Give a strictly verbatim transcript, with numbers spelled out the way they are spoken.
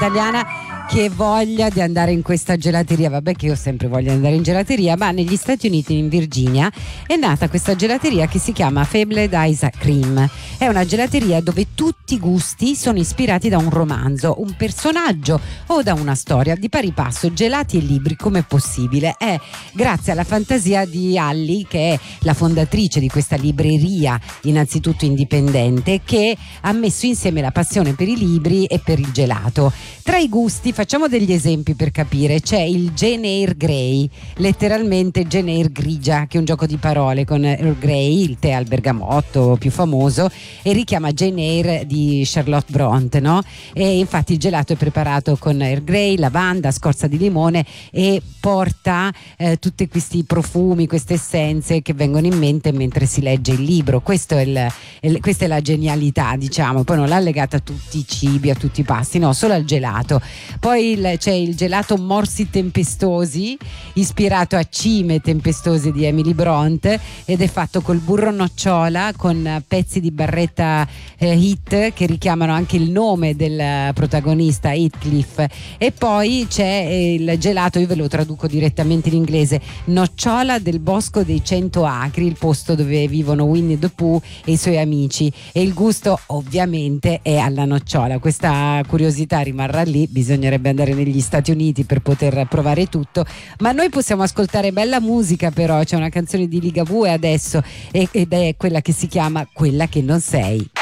italiana che voglia di andare in questa gelateria. Vabbè che io ho sempre voglia di andare in gelateria, ma negli Stati Uniti, in Virginia, è nata questa gelateria che si chiama Fabled Ice Cream. È una gelateria dove tutti i gusti sono ispirati da un romanzo, un personaggio o da una storia. Di pari passo, gelati e libri come possibile. È grazie alla fantasia di Alli, che è la fondatrice di questa libreria innanzitutto indipendente, che ha messo insieme la passione per i libri e per il gelato. Tra i gusti, facciamo degli esempi per capire, c'è il Jane Eyre Grey, letteralmente Jane Eyre grigia, che è un gioco di parole con Earl Grey, il tè al bergamotto più famoso, e richiama Jane Eyre di Charlotte Bronte, no? E infatti il gelato è preparato con Earl Grey, lavanda, scorza di limone, e porta eh, tutti questi profumi, queste essenze che vengono in mente mentre si legge il libro. Questo è il, il, questa è la genialità, diciamo. Poi non l'ha legata a tutti i cibi, a tutti i pasti, no, solo al gelato. Poi il, c'è il gelato Morsi Tempestosi, ispirato a Cime Tempestose di Emily Bronte, ed è fatto col burro nocciola con pezzi di barretta eh, Heath, che richiamano anche il nome del protagonista Heathcliff. E poi c'è il gelato, io ve lo traduco direttamente in inglese, Nocciola del Bosco dei Cento Acri, il posto dove vivono Winnie the Pooh e i suoi amici, e il gusto ovviamente è alla nocciola. Questa curiosità rimarrà lì, bisognerebbe andare negli Stati Uniti per poter provare tutto, ma noi possiamo ascoltare bella musica. Però c'è una canzone di Ligabue adesso ed è quella che si chiama Quella che non sei.